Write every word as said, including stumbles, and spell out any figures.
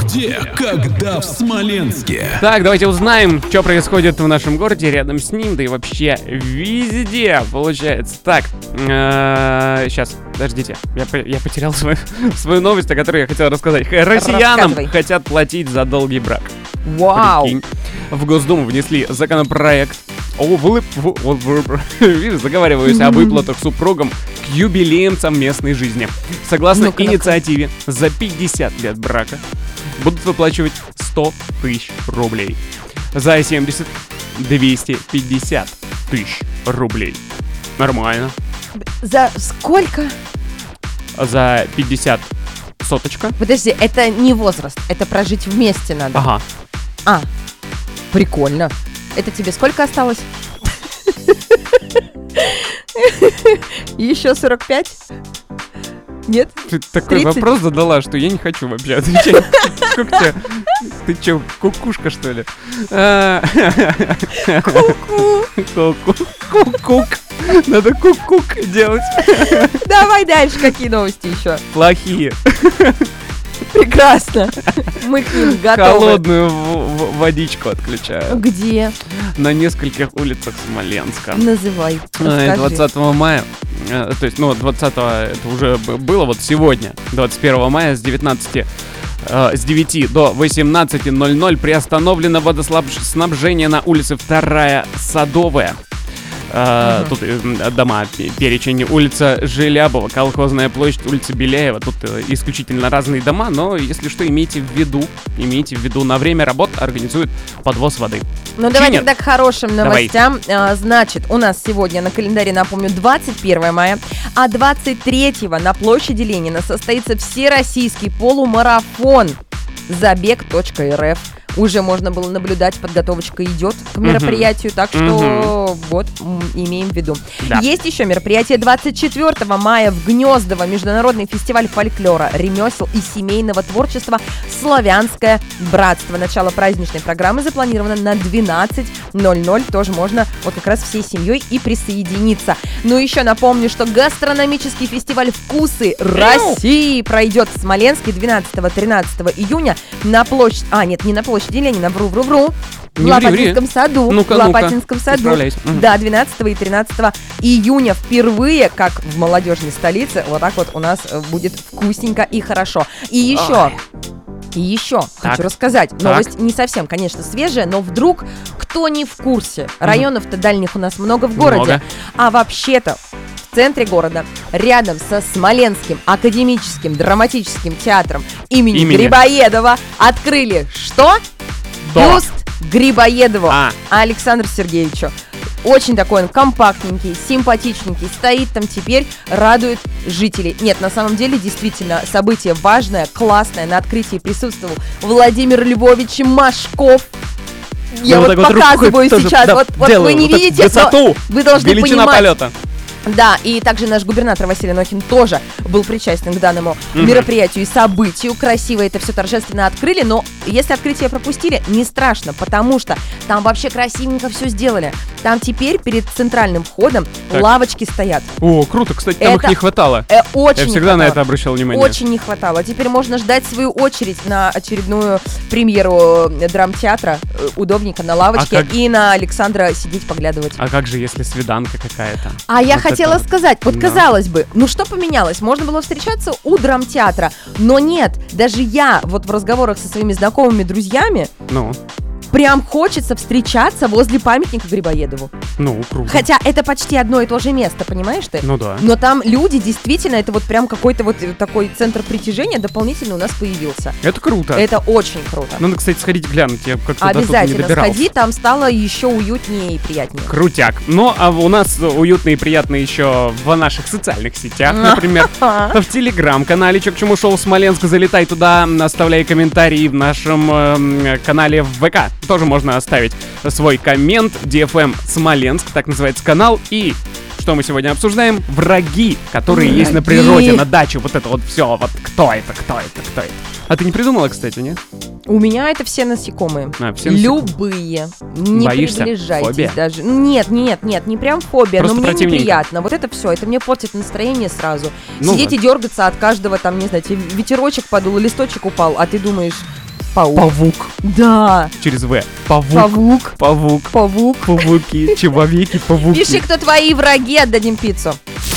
где, когда в Смоленске. Так, давайте узнаем, что происходит в нашем городе, рядом с ним, да и вообще везде, получается. Так, сейчас, подождите, я, я потерял свою, свою новость, о которой я хотел рассказать. Россиянам хотят платить за долгий брак. Вау! Прикинь. В Госдуму внесли законопроект о вылып... Видишь, заговариваюсь о выплатах супругам к юбилеям местной жизни. Согласно Ну-ка, инициативе, за пятьдесят лет брака будут выплачивать сто тысяч рублей. За семьдесят — двести пятьдесят тысяч рублей. Нормально. За сколько? За пятьдесят соточка. Подожди, это не возраст, это прожить вместе надо. Ага. А, прикольно. Это тебе сколько осталось? Еще сорок пять? Нет? Ты такой тридцать? Вопрос задала, что я не хочу вообще отвечать. Сколько тебе? Ты че, кукушка, что ли? Ку-ку. Ку-ку. Кук-кук. Надо кук-кук делать. Давай дальше, какие новости еще? Плохие. Прекрасно. Мы к ним готовы. Холодную в- в- водичку отключают Где? на нескольких улицах Смоленска. Называй. Э, Расскажи. двадцатого мая, э, то есть, ну, двадцатого это уже б- было вот сегодня, двадцать первого мая с девятнадцати э, с девяти до восемнадцати ноль ноль приостановлено водоснабжение на улице вторая Садовая. Uh, uh-huh. Тут э, дома, перечень: улица Желябова, Колхозная площадь, улица Беляева. Тут э, исключительно разные дома, но если что, имейте в виду, имейте в виду, на время работ организуют подвоз воды. Ну давайте тогда к хорошим новостям. А, значит, у нас сегодня на календаре, напомню, двадцать первого мая, а двадцать третьего на площади Ленина состоится всероссийский полумарафон забег.рф. Уже можно было наблюдать, подготовочка идет к мероприятию, так что вот, имеем в виду. Да. Есть еще мероприятие двадцать четвёртого мая в Гнездово, международный фестиваль фольклора, ремесел и семейного творчества «Славянское братство». Начало праздничной программы запланировано на двенадцать ноль ноль, тоже можно вот как раз всей семьей и присоединиться. Ну еще напомню, что гастрономический фестиваль «Вкусы России» пройдет в Смоленске двенадцатого-тринадцатого июня на площадь... А, нет, не на площадь Ленина, вру-вру-вру. В Не ври, Лопатинском ври. саду. Ну-ка, в Лопатинском ну-ка. саду. Исправляйся. Мгм. Да, двенадцатого и тринадцатого июня впервые, как в молодежной столице, вот так вот у нас э, будет вкусненько и хорошо. И еще... И еще Так. хочу рассказать. Так. Новость не совсем, конечно, свежая, но вдруг кто не в курсе. Районов-то дальних у нас много в городе. Много. А вообще-то в центре города, рядом со Смоленским академическим драматическим театром имени, Имени. Грибоедова открыли что? Что? Бюст Грибоедову А. Александру Сергеевичу. Очень такой он компактненький, симпатичненький, стоит там теперь, радует жителей. Нет, на самом деле, действительно, событие важное, классное. На открытии присутствовал Владимир Львович Машков. Я Ну, вот так вот показываю рукой тоже, сейчас, да, вот, вот делаю вы не вот так видите, высоту, но вы должны величина понимать. полета. Да, и также наш губернатор Василий Анохин тоже был причастен к данному Мгм. мероприятию и событию. Красиво это все торжественно открыли, но если открытие пропустили, не страшно, потому что там вообще красивенько все сделали. Там теперь перед центральным входом Так. лавочки стоят. О, круто, кстати, там Это- их не хватало. Э, очень Я не всегда на хватало. это обращал внимание. Очень не хватало. Теперь можно ждать свою очередь на очередную премьеру э, драмтеатра. Э, Удобненько на лавочке. А как- И на Александра сидеть, поглядывать. А как же, если свиданка какая-то? А я Вот хотела это вот. сказать, вот Да. казалось бы, ну что поменялось? Можно было встречаться у драмтеатра, но нет, даже я вот в разговорах со своими знакомыми друзьями Ну, прям хочется встречаться возле памятника Грибоедову. ну, круто. Хотя это почти одно и то же место, понимаешь ты? Ну да. Но там люди, действительно, это вот прям какой-то вот такой центр притяжения дополнительно у нас появился. Это круто. Это очень круто. Надо, кстати, сходить глянуть, я как-то до тут не Обязательно добирался. сходи, там стало еще уютнее и приятнее. Крутяк. Ну, а у нас уютно и приятно еще в наших социальных сетях, например, в телеграм-канале «Чё к чему шоу Смоленск». Залетай туда, оставляй комментарии в нашем э, канале в ВК. Тоже можно оставить свой коммент. ди эф эм Смоленск, так называется канал. И что мы сегодня обсуждаем? Враги, которые Враги. есть на природе, на даче. Вот это вот все. Вот кто это, кто это, кто это. А ты не придумала, кстати, нет? У меня это все насекомые. А, все насекомые. Любые. Не Боишься? приближайтесь Фобия? даже. Нет, нет, нет, не прям фобия, Просто но мне противненько. неприятно. Вот это все, это мне портит настроение сразу. Ну Сидеть вот. и дергаться от каждого, там, не знаю, тебе ветерочек подул, листочек упал, а ты думаешь, Паук. Павук. Да. Через В. Павук. Павук. Павук. Павук. Павуки. Человеки, павуки. Пиши, кто твои враги, отдадим пиццу.